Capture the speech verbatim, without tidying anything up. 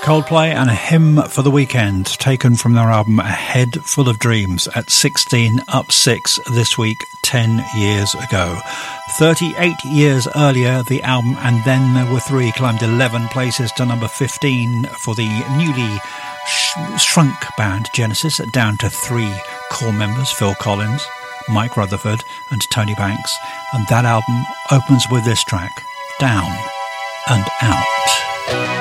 Coldplay and A Hymn for the Weekend, taken from their album A Head Full of Dreams at sixteen, up six this week, ten years ago. thirty-eight years earlier, the album And Then There Were Three climbed eleven places to number fifteen for the newly sh- shrunk band Genesis, down to three core members, Phil Collins, Mike Rutherford and Tony Banks. And that album opens with this track, Down and Out.